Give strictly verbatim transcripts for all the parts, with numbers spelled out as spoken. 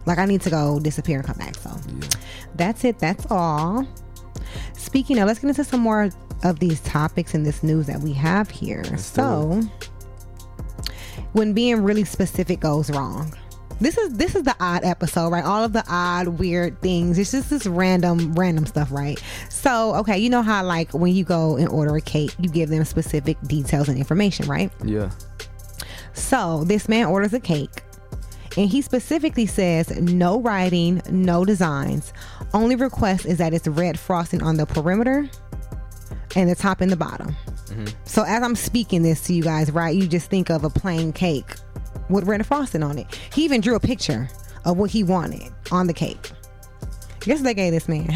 Like, I need to go disappear and come back. So yeah. That's it. That's all. Speaking of, let's get into some more of these topics and this news that we have here. Let's so when being really specific goes wrong. This is this is the odd episode, right? All of the odd, weird things. It's just this random, random stuff, right? So, okay, you know how like when you go and order a cake, you give them specific details and information, right? Yeah. So this man orders a cake, and he specifically says no writing, no designs. Only request is that it's red frosting on the perimeter and the top and the bottom. Mm-hmm. So as I'm speaking this to you guys, right, you just think of a plain cake with red frosting on it. He even drew a picture of what he wanted on the cake. Guess what they gave this man?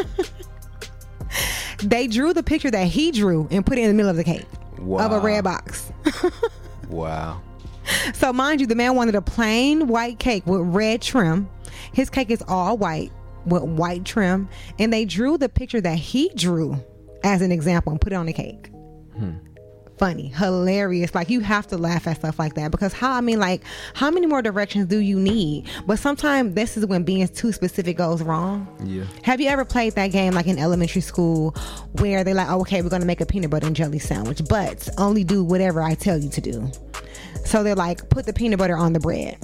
They drew the picture that he drew and put it in the middle of the cake. Wow. Of a red box. Wow. So mind you, the man wanted a plain white cake with red trim. His cake is all white with white trim, and they drew the picture that he drew as an example and put it on the cake. Hmm. Funny, hilarious. Like, you have to laugh at stuff like that, because how, I mean, like, how many more directions do you need? But sometimes this is when being too specific goes wrong. Yeah. Have you ever played that game like in elementary school where they're like, oh, okay, we're going to make a peanut butter and jelly sandwich, but only do whatever I tell you to do. So they're like, put the peanut butter on the bread,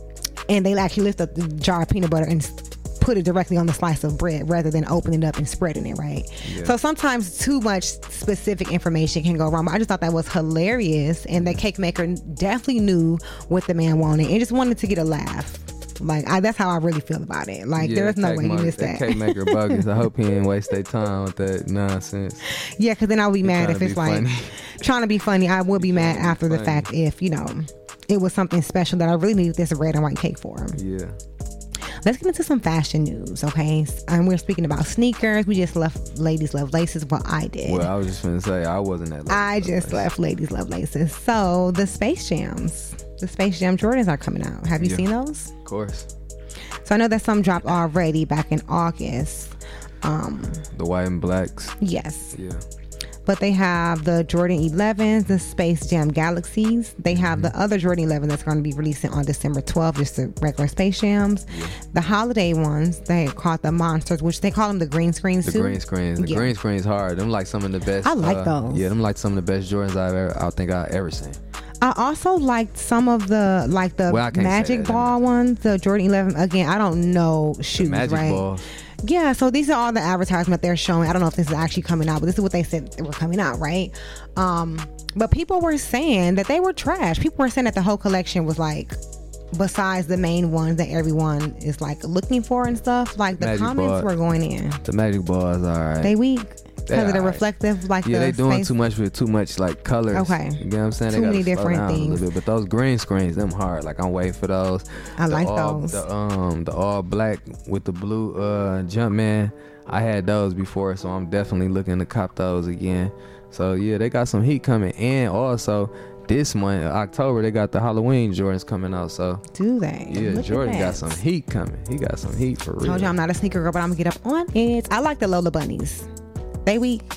and they actually lift up the jar of peanut butter and put it directly on the slice of bread rather than opening it up and spreading it, right? Yeah. So sometimes too much specific information can go wrong. But I just thought that was hilarious, and the cake maker definitely knew what the man wanted and just wanted to get a laugh. Like, I, that's how I really feel about it. Like, yeah, there's no way you missed that. Cake maker bogus. I hope he didn't waste their time with that nonsense. Yeah, because then I'll be mad if it's like trying to be funny. I will be mad after the fact if, you know, it was something special that I really needed this red and white cake for him. Yeah. Let's get into some fashion news, okay? And we're speaking about sneakers. We just left Ladies Love Laces. Well, I did. Well, I was just going to say, I wasn't at Ladies I Love just Laces. left Ladies Love Laces. So, the Space Jams. The Space Jam Jordans are coming out. Have you yeah. seen those? Of course. So, I know that some dropped already back in August. Um, the white and blacks. Yes. Yeah. But they have the Jordan elevens, the Space Jam Galaxies. They have mm-hmm. the other Jordan eleven that's going to be releasing on December twelfth, just the regular Space Jams. Yeah. The holiday ones, they call the Monsters, which they call them the green screens the too. The green screens. The yeah. green screens hard. Them like some of the best. I like uh, those. Yeah, them like some of the best Jordans I've ever, I think I've ever seen. I also liked some of the, like the well, Magic Ball ones, the Jordan eleven. Again, I don't know shoes, the Magic right? Ball. Yeah, so these are all the advertisement they're showing. I don't know if this is actually coming out, but this is what they said they were coming out, right? Um, but people were saying that they were trash. People were saying that the whole collection was like, besides the main ones that everyone is like looking for and stuff, like the Magic comments Ball. were going in. The Magic Balls, all right. They weak. Because of the right. reflective, like yeah, the they doing space. too much with too much like colors. Okay, you know what I'm saying? Too they many slow different down things. A little bit. But those green screens, them hard. Like I'm waiting for those. I the like all, those. The um, the all black with the blue uh Jumpman. I had those before, so I'm definitely looking to cop those again. So yeah, they got some heat coming, and also this month, October, they got the Halloween Jordans coming out. So do they? Yeah, Look Jordan got some heat coming. He got some heat for real. Told you I'm not a sneaker girl, but I'm gonna get up on it. I like the Lola bunnies. They weak.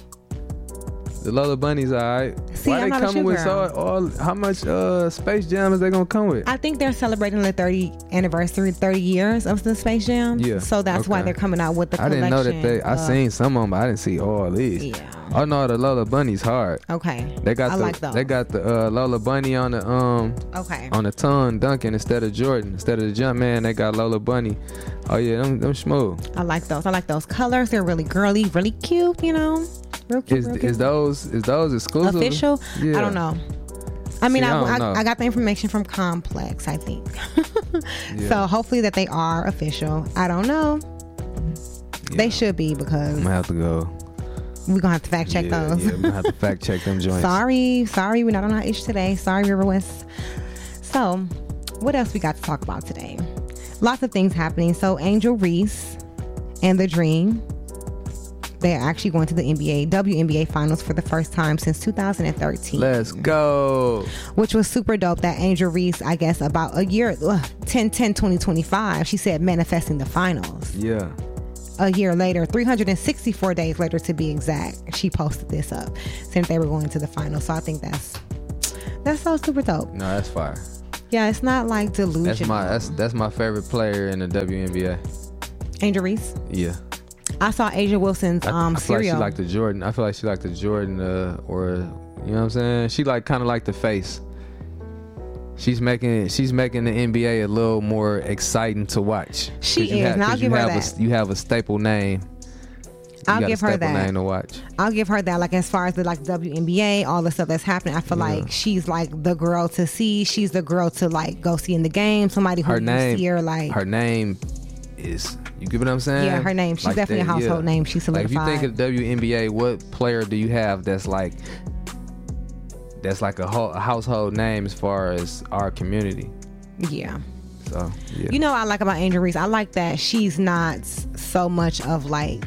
The Lola Bunnies, all right. See, Why I'm they not a coming shoe with girl. so all? How much uh, Space Jam is they gonna come with? I think they're celebrating the thirtieth anniversary, thirty years of the Space Jam. Yeah. So that's okay. why they're coming out with the I collection. didn't know that they. I uh, seen some of them, but I didn't see all these. Yeah. Oh no, the Lola Bunny's hard. Okay. They got I the. like those. They got the uh, Lola Bunny on the um. Okay. On the tongue Duncan instead of Jordan, instead of the Jumpman, they got Lola Bunny. Oh yeah, them, them smooth. I like those. I like those colors. They're really girly, really cute. You know. Real cute, Is real cute. is those is those exclusive? Official? Yeah. I don't know. I mean, See, I, I, don't I, know. I got the information from Complex, I think. Yeah. So hopefully that they are official. I don't know. Yeah. They should be, because I'm gonna have to go. we're gonna have to fact check yeah, those. Yeah, we're gonna have to fact check them joints. Sorry, sorry, we're not on our ish today. Sorry, River West. So, what else we got to talk about today? Lots of things happening. So, Angel Reese and The Dream, they're actually going to the N B A, W N B A Finals for the first time since two thousand thirteen. Let's go. Which was super dope that Angel Reese, I guess about a year, uh, ten ten twenty twenty-five, she said manifesting the finals. Yeah. A year later, three hundred sixty-four days later to be exact, she posted this up since they were going to the finals. So I think that's that's so super dope. No, that's fire. Yeah, it's not like delusional. That's my that's that's my favorite player in the W N B A. Angel Reese. Yeah. I saw Asia Wilson's I, um I feel cereal. like she like the Jordan. I feel like she like the Jordan, uh, or you know what I'm saying. She like kind of like the face. She's making she's making the N B A a little more exciting to watch. She you is, have, and I'll you give her have that. A, you have a staple name. You I'll got give a her staple that. name to watch. I'll give her that. Like as far as the like W N B A, all the stuff that's happening, I feel Yeah. like she's like the girl to see. She's the girl to like go see in the game. Somebody who Her you name, see her like her name is. You get what I'm saying? Yeah, her name. She's Like definitely that, a household yeah. name. She's Like if solidified. you think of the W N B A, what player do you have that's like that's like a, ho- a household name as far as our community? Yeah. So yeah. You know what I like about Angel Reese? I like that she's not so much of like,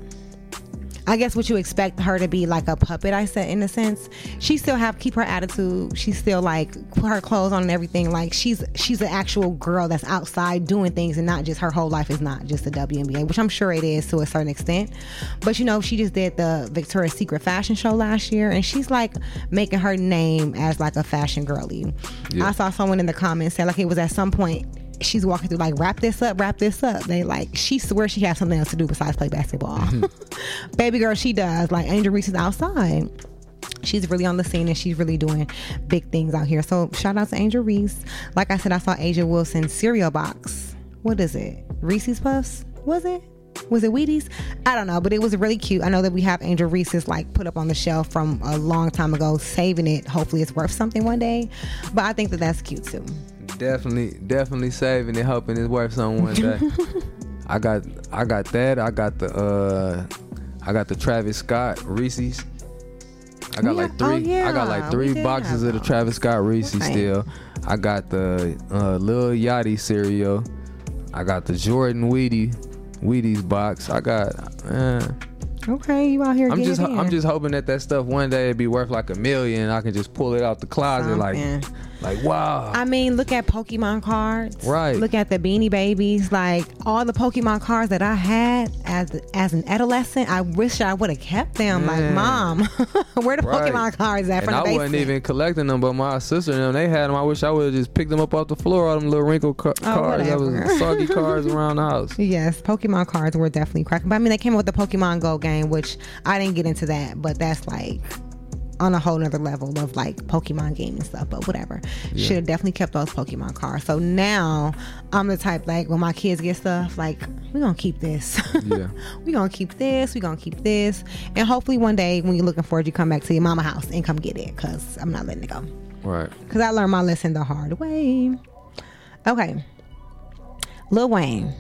I guess what you expect her to be, like a puppet, I said, in a sense. She still have keep her attitude. She still like put her clothes on and everything. Like she's she's an actual girl that's outside doing things, and not just her whole life is not just the W N B A, which I'm sure it is to a certain extent. But you know, she just did the Victoria's Secret fashion show last year, and she's like making her name as like a fashion girly. Yeah. I saw someone in the comments say like it was at some point she's walking through like wrap this up, wrap this up. They like she swears she has something else to do besides play basketball. Baby girl, she does. Like Angel Reese is outside. She's really on the scene and she's really doing big things out here. So shout out to Angel Reese. Like I said, I saw Asia Wilson's cereal box. What is it? Reese's Puffs? Was it? Was it Wheaties? I don't know, but it was really cute. I know that we have Angel Reese's like put up on the shelf from a long time ago, saving it. Hopefully it's worth something one day. But I think that that's cute too. Definitely, definitely saving it, hoping it's worth something one day. I got, I got that. I got the, uh, I got the Travis Scott Reese's. I got Yeah. like three. Oh, yeah. I got like We three did boxes have of the those. Travis Scott Reese's Right. still. I got the uh, Lil Yachty cereal. I got the Jordan Wheatie, Wheaties box. I got. Uh, Okay, you out here I'm getting just, it in. I'm just hoping that that stuff one day it'd be worth like a million. I can just pull it out the closet, Something. like, like wow. I mean, look at Pokemon cards. Right. Look at the Beanie Babies. Like all the Pokemon cards that I had as as an adolescent, I wish I would have kept them. Like, Man. Mom, where the Right. Pokemon cards at And from I the wasn't basement? even collecting them, but my sister and them, they had them. I wish I would have just picked them up off the floor, all them little wrinkled ca- cards. That whatever. was soggy cards around the house. Yes, Pokemon cards were definitely cracking. But I mean, they came up with the Pokemon Go game, which I didn't get into that, but that's like on a whole nother level of like Pokemon game and stuff. But whatever, Yeah. should have definitely kept those Pokemon cards. So now I'm the type like when my kids get stuff, like we gonna keep this. Yeah. we gonna keep this. We gonna keep this, and hopefully one day when you're looking for it, you come back to your mama house and come get it, because I'm not letting it go. Right. Because I learned my lesson the hard way. Okay. Lil Wayne.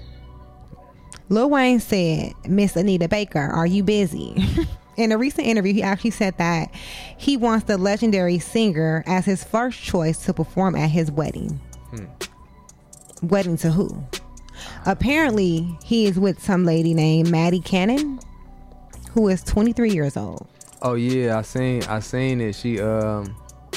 Lil Wayne said, Miss Anita Baker, are you busy? In a recent interview, he actually said that he wants the legendary singer as his first choice to perform at his wedding. Hmm. Wedding to who? Apparently, he is with some lady named Maddie Cannon, who is twenty-three years old. Oh yeah, I seen, I seen it. She um,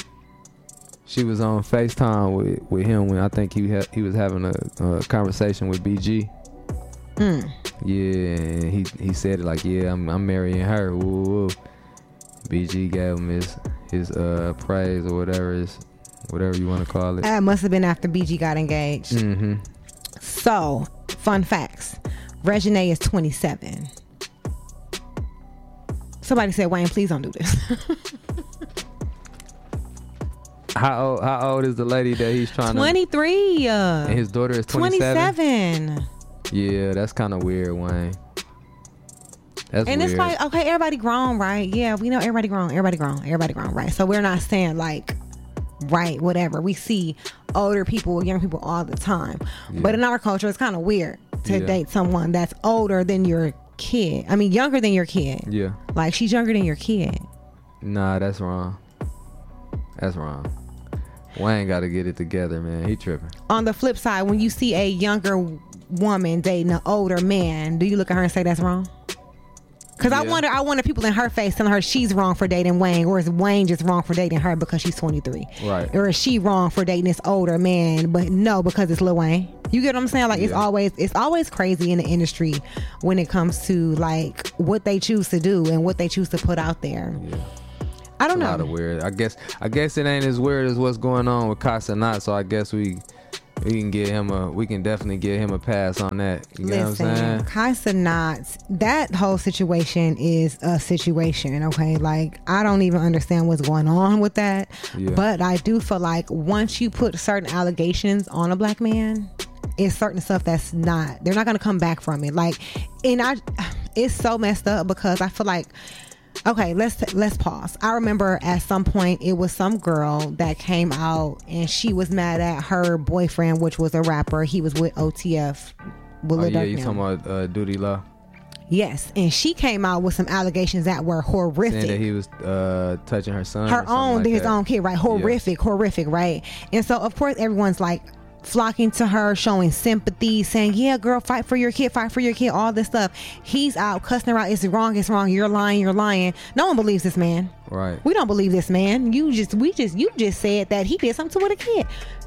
she was on FaceTime with, with him when I think he ha- he was having a, a conversation with B G. Mm. Yeah, and he he said it like, yeah, I'm I'm marrying her. Woo, woo. B G gave him his his uh praise or whatever is whatever you want to call it. That must have been after B G got engaged. Mm-hmm. So, fun facts. Reginae is twenty-seven. Somebody said, Wayne, please don't do this. How old, how old is the lady that he's trying twenty-three. to? Uh, And his daughter is twenty-seven. twenty-seven. Yeah, that's kind of weird, Wayne. That's And weird. it's like, okay, everybody grown, right? Yeah, we know everybody grown, everybody grown, everybody grown, right? So we're not saying like, right, whatever. We see older people, young people all the time. Yeah. But in our culture, it's kind of weird to Yeah. date someone that's older than your kid. I mean, younger than your kid. Yeah. Like, she's younger than your kid. Nah, that's wrong. That's wrong. Wayne got to get it together, man. He tripping. On the flip side, when you see a younger woman dating an older man, do you look at her and say that's wrong? Because I Yeah. wonder, I wonder people in her face telling her she's wrong for dating Wayne, or is Wayne just wrong for dating her because she's twenty-three? Right. Or is she wrong for dating this older man, but no, because it's Lil Wayne? You get what I'm saying? Like, it's Yeah. always it's always crazy in the industry when it comes to like what they choose to do and what they choose to put out there. Yeah. I don't it's a know. lot of weird. I guess I guess it ain't as weird as what's going on with Kai Cenat, so I guess we we can get him a we can definitely get him a pass on that. You know Listen, what I'm saying? Kai Cenat, that whole situation is a situation, okay? Like, I don't even understand what's going on with that. Yeah. But I do feel like once you put certain allegations on a black man, it's certain stuff that's not, they're not going to come back from it. Like, and I, it's so messed up because I feel like, okay, let's let's pause. I remember at some point it was some girl that came out and she was mad at her boyfriend, which was a rapper. He was with O T F. With Oh Lil yeah, Durk you now. talking about uh, Duty Law? Yes, and she came out with some allegations that were horrific. Saying that he was uh, touching her son. Her or something own, like his that. own kid, right? Horrific, horrific, right? And so, of course, everyone's like flocking to her, showing sympathy, saying, yeah, girl, fight for your kid, fight for your kid, all this stuff. He's out cussing her out. It's wrong, it's wrong. You're lying, you're lying. No one believes this man. Right. We don't believe this man. You just, we just, you just said that he did something with a kid.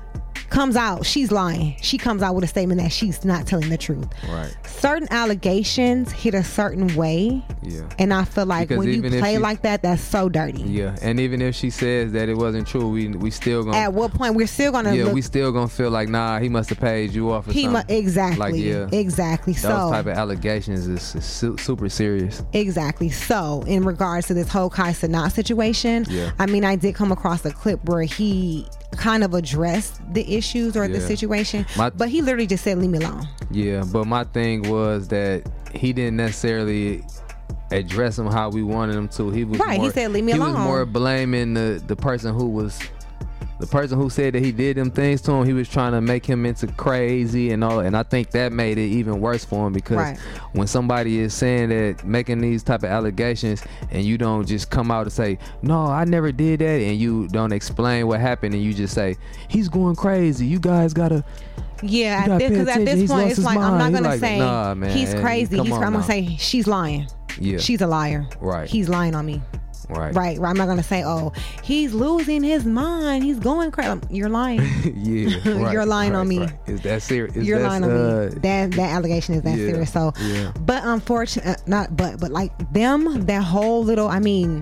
Comes out, she's lying. She comes out with a statement that she's not telling the truth. Right. Certain allegations hit a certain way. Yeah. And I feel like Because when you even if play she- like that, that's so dirty. Yeah, and even if she says that it wasn't true, we we still gonna At what point we're still gonna yeah look, we still gonna feel like nah, he must have paid you off or he mu- something. exactly Like, yeah. exactly Those so type of allegations is, is su- super serious. exactly so in regards to this whole Kai Cenat situation, Yeah. I mean, I did come across a clip where he kind of addressed the issues or the Yeah. situation, My- but he literally just said leave me alone. Yeah, but my thing was that he didn't necessarily address him how we wanted him to. He was Right, he more, said, "Leave me he alone." was more blaming the the person who was the person who said that he did them things to him. He was trying to make him into crazy and all, and I think that made it even worse for him because Right. when somebody is saying that, making these type of allegations, and you don't just come out and say, no, I never did that, and you don't explain what happened, and you just say, he's going crazy, you guys gotta Yeah, You at gotta this, pay cause at attention. this He's point lost it's his like I'm mind. not He gonna like, say nah, man, he's crazy. come He's, on I'm gonna now. say she's lying. Yeah. She's a liar. Right. He's lying on me. right Right, right. I'm not gonna say, oh, he's losing his mind. He's going crazy. You're lying. yeah right, You're lying right, on me. right. Is that serious? Is You're that, lying on uh, me. That that allegation is that yeah, serious. So, yeah. but unfortunately, uh, not but but like them, that whole little. I mean,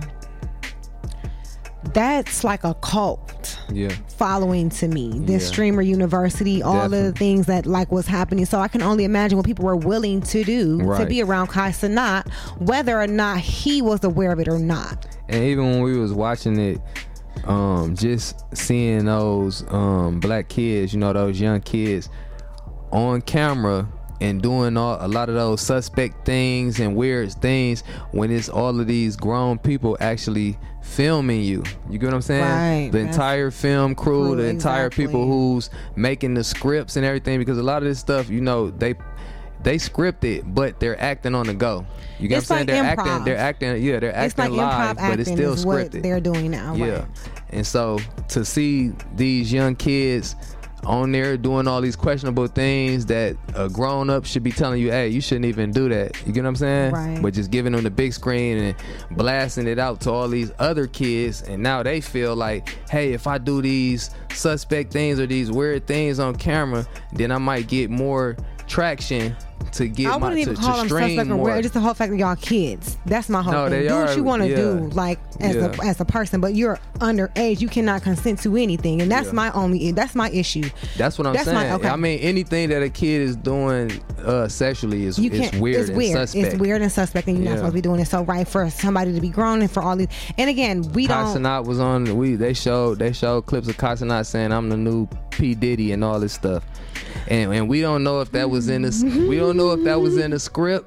that's like a cult yeah following to me. This Yeah. streamer university, all of the Definitely. things that like was happening. So I can only imagine what people were willing to do to Right. be around Kai Cenat, whether or not he was aware of it or not. And even when we was watching it, um, just seeing those um, black kids, you know, those young kids on camera and doing all, a lot of those suspect things and weird things when it's all of these grown people actually filming you. You get what I'm saying? Right. The That's- entire film crew, crew, the entire exactly. people who's making the scripts and everything, because a lot of this stuff, you know, they they script it, but they're acting on the go. You get It's what I'm saying? like they're improv. acting, they're acting, yeah, they're It's acting like live, improv but it's acting still is scripted. what they're doing now. Yeah. Right. And so to see these young kids on there doing all these questionable things that a grown up should be telling you, hey, you shouldn't even do that. You get what I'm saying? Right. But just giving them the big screen and blasting it out to all these other kids, and now they feel like, hey, if I do these suspect things or these weird things on camera, then I might get more traction to get I my wouldn't even to, call to them stream suspect or more. weird. Just the whole fact that y'all kids. That's my whole No, thing. they Do what are, you want to yeah. do, like as Yeah. a as a person, but you're underage. You cannot consent to anything, and that's Yeah. my only. That's my issue. That's what I'm That's saying. my- okay. I mean, anything that a kid is doing uh, sexually is, You is can't. weird It's and weird. suspect. It's weird and suspect, and you're not Yeah. supposed to be doing it. So right for somebody to be grown and for all these. And again, we Kai don't. Cenat was on. We they showed they showed clips of Kai Cenat saying I'm the new P Diddy and all this stuff, and and we don't know if that was in the we don't know if that was in the script,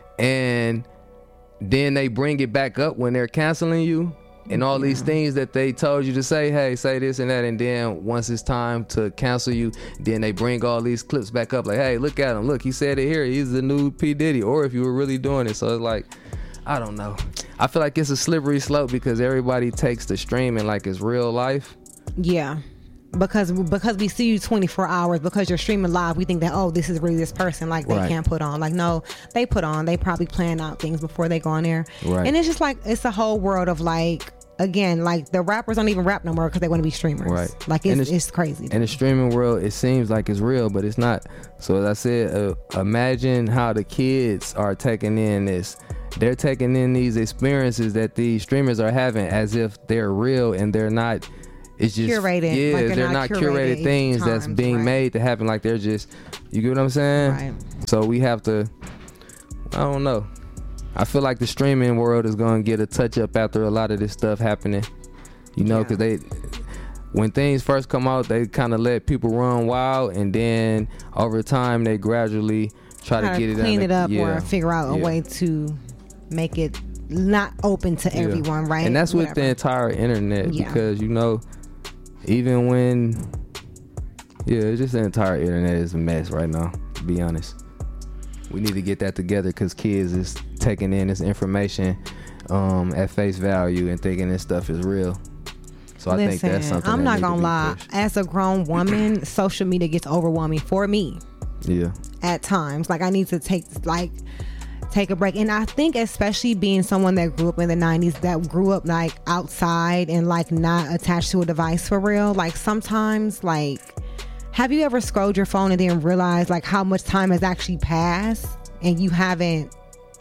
and then they bring it back up when they're canceling you and all these things that they told you to say, hey, say this and that, and then once it's time to cancel you, then they bring all these clips back up like, hey, look at him, look, he said it here, he's the new P Diddy, or if you were really doing it. So it's like, I don't know. I feel like it's a slippery slope because everybody takes the streaming like it's real life. Yeah. Because because we see you twenty-four hours, because you're streaming live, we think that, oh, this is really this person. Like, they Right. can't put on. Like, no, they put on. They probably plan out things before they go on there. Right. And it's just like, it's a whole world of like, again, like the rappers don't even rap no more because they want to be streamers. Right. Like, And it's, it's- it's crazy. In the streaming world, it seems like it's real, but it's not. So as I said, uh, imagine how the kids are taking in this they're taking in these experiences that these streamers are having as if they're real, and they're not. It's just curated. Yeah, like they're, they're not, not curated, curated things times, that's being right. made to happen. Like they're just, you get what I'm saying? Right. So we have to. I don't know. I feel like the streaming world is gonna get a touch up after a lot of this stuff happening. You know, because Yeah. they. When things first come out, they kind of let people run wild, and then over time they gradually try Kinda to get it clean under, it up yeah, or figure out a yeah. way to make it not open to Yeah. everyone, right? And that's with Whatever. the entire internet, Yeah. because you know, even when, yeah, it's just the entire internet is a mess right now. To be honest, we need to get that together because kids is taking in this information um, at face value and thinking this stuff is real. So I Listen, think that's something. I'm that not need to gonna be lie. pushed. As a grown woman, social media gets overwhelming for me Yeah. at times. Like I need to take like take a break. And I think especially being someone that grew up in the nineties, that grew up like outside and like not attached to a device for real. Like sometimes like, have you ever scrolled your phone and then realized like how much time has actually passed and you haven't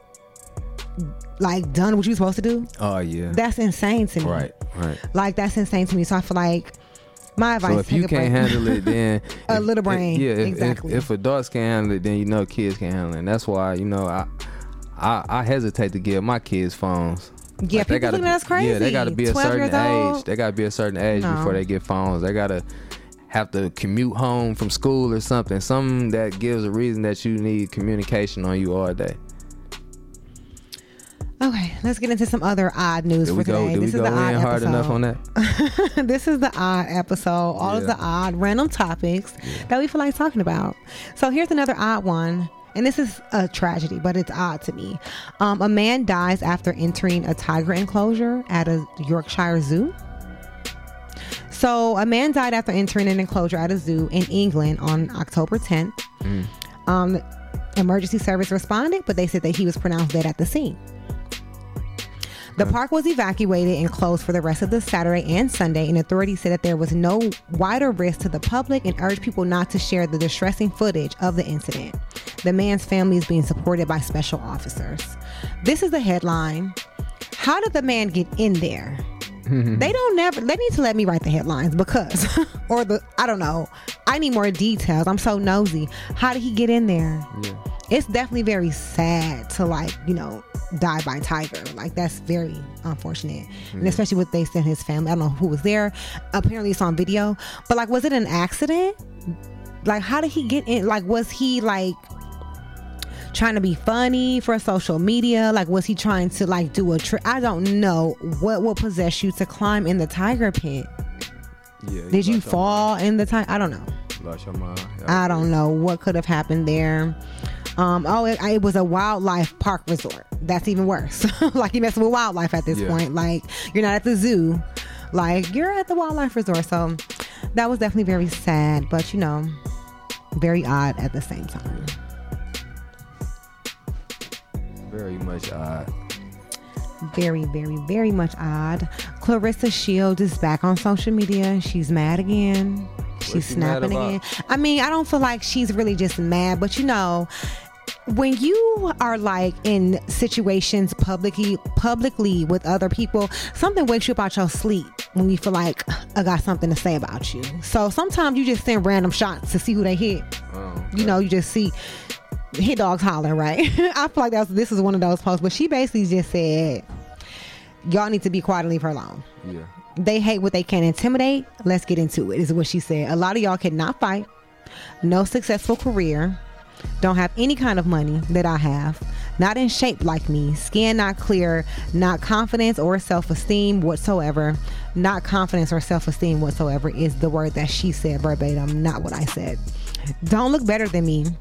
like done what you're supposed to do? Oh yeah. That's insane to me. Right. Right. Like that's insane to me. So I feel like my advice. So if take you a can't break. handle it, then A if- little if- brain, yeah, if, exactly. If, if adults can't handle it, then you know kids can't handle it. And that's why you know I, I, I hesitate to give my kids phones. Yeah, Like, they people gotta looking be- at us crazy. Yeah, they got to be a twelve certain years old. age. They got to be a certain age No. before they get phones. They got to have to commute home from school or something. Something that gives a reason that you need communication on you all day. Okay, let's get into some other odd news Did for we go? today. Did we this go is the odd in hard episode. enough on that? This is the odd episode. All of Yeah. the odd, random topics that we feel like talking about. So here's another odd one. And this is a tragedy, but it's odd to me. Um, a man dies after entering a tiger enclosure at a Yorkshire zoo. So a man died after entering an enclosure at a zoo in England on October tenth. Mm. Um, emergency service responded, but they said that he was pronounced dead at the scene. The park was evacuated and closed for the rest of the Saturday and Sunday, and authorities said that there was no wider risk to the public and urged people not to share the distressing footage of the incident. The man's family is being supported by special officers. This is the headline. How did the man get in there? They don't never, they need to let me write the headlines because, or the, I don't know. I need more details. I'm so nosy. How did he get in there? Yeah. It's definitely very sad to like, you know, die by tiger. Like that's very unfortunate. And especially with they said his family. I don't know who was there. Apparently it's on video. But like, was it an accident? Like, how did he get in? Like, was he like trying to be funny for social media? Like, was he trying to like do a trick? I don't know what will possess you to climb in the tiger pit. Yeah. Did you lost your fall in the tiger? I don't know. mind. Lost your mind. I don't know what could have happened there. Um, oh, it, it was a wildlife park resort. That's even worse. Like you messing with wildlife at this Yeah. point. Like you're not at the zoo. Like you're at the wildlife resort. So that was definitely very sad, but you know, very odd at the same time. Very much odd. Very, very, very much odd. Clarissa Shields is back on social media. She's mad again. She's she mad snapping about? again. I mean, I don't feel like she's really just mad, but you know, when you are like in situations publicly publicly with other people, something wakes you up out your sleep when you feel like I got something to say about you. So sometimes you just send random shots to see who they hit. Oh, You know, you just see hit dogs holler, right? I feel like that was, this is one of those posts, but she basically just said, y'all need to be quiet and leave her alone. yeah. They hate what they can intimidate. Let's get into it, is what she said. A lot of y'all cannot fight. No successful career. Don't have any kind of money that I have. Not in shape like me. Skin not clear. Not confidence or self-esteem whatsoever. Not confidence or self-esteem whatsoever is the word that she said verbatim, not what I said. Don't look better than me.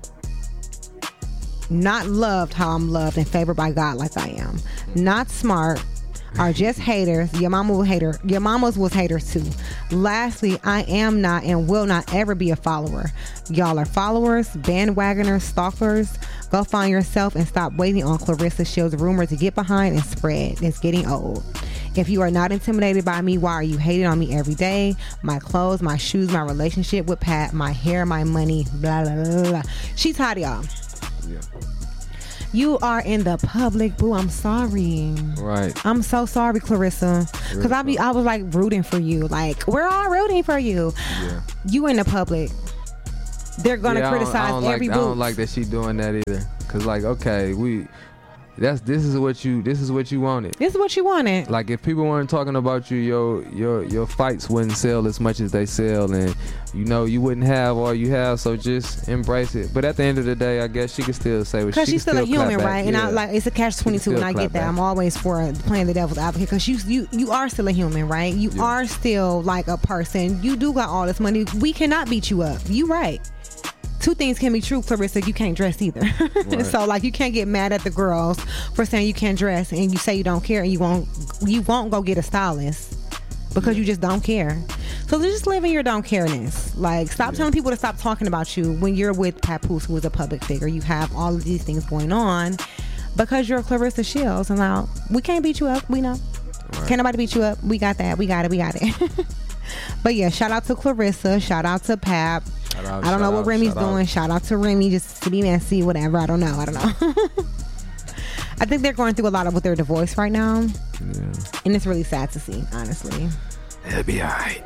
Not loved how I'm loved and favored by God like I am. Not smart. Are just haters. Your mama was hater. Your mamas was haters too. Lastly, I am not and will not ever be a follower. Y'all are followers, bandwagoners, stalkers. Go find yourself and stop waiting on Clarissa Shields' rumor to get behind and spread. It's getting old. If you are not intimidated by me, why are you hating on me every day? My clothes, my shoes, my relationship with Pat, my hair, my money, blah, blah, blah, blah. She's hot, y'all. Yeah. You are in the public, boo. I'm sorry. Right. I'm so sorry, Clarissa. Because I be, I was like rooting for you. Like, we're all rooting for you. Yeah. You in the public. They're gonna yeah, criticize I don't, I don't every like, boot. I don't like that she doing that either. Cause like, okay, we. That's this is what you this is what you wanted. This is what you wanted. Like if people weren't talking about you, your your your fights wouldn't sell as much as they sell, and you know you wouldn't have all you have. So just embrace it. But at the end of the day, I guess she can still say what she because she's still, still a human, clap right? back. And yeah. I like it's a catch twenty-two, and I get that. back. I'm always for playing the devil's advocate because you you you are still a human, right? You Yeah. are still like a person. You do got all this money. We cannot beat you up. You right. Two things can be true, Clarissa. You can't dress either. Right. So like you can't get mad at the girls for saying you can't dress and you say you don't care and you won't you won't go get a stylist because you just don't care. So just live in your don't careness. Like stop Yeah. telling people to stop talking about you when you're with Papoose, who is a public figure. You have all of these things going on because you're Clarissa Shields, and now we can't beat you up. We know. Right. Can't nobody beat you up. We got that. We got it. We got it. But yeah, shout out to Clarissa. Shout out to Pap. Shout out, I don't know shout what out, Remy's shout out. doing. Shout out to Remy, just to be messy, whatever. I don't know. I don't know. I think they're going through a lot of with their divorce right now, Yeah. and it's really sad to see, honestly. It'll be alright.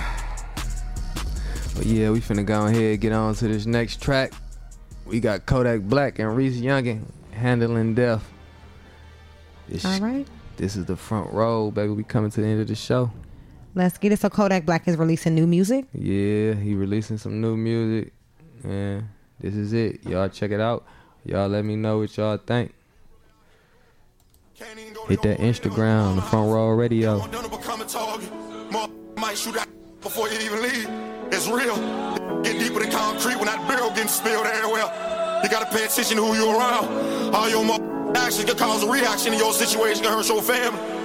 But yeah, we finna go ahead and get on to this next track. We got Kodak Black and Reese Youngin handling death. This, All right, this is the front row, baby. We coming to the end of the show. let's get it. So Kodak Black is releasing new music. Yeah, he releasing some new music. And this is it. Y'all check it out. Y'all let me know what y'all think. Hit that Instagram, the front row radio. Might shoot out before you even leave. It's real. Get deeper than concrete when that barrel getting spilled everywhere. You gotta pay attention to who you're around. All your actions can cause a reaction in your situation, can hurt your family.